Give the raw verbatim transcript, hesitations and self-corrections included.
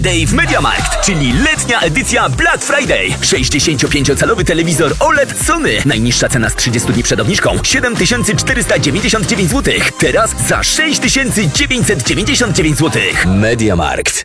Day w MediaMarkt, czyli letnia edycja Black Friday. sześćdziesięciopięciocalowy telewizor O L E D Sony. Najniższa cena z trzydziestu dni przed obniżką siedem tysięcy czterysta dziewięćdziesiąt dziewięć złotych. Teraz za sześć tysięcy dziewięćset dziewięćdziesiąt dziewięć złotych. MediaMarkt.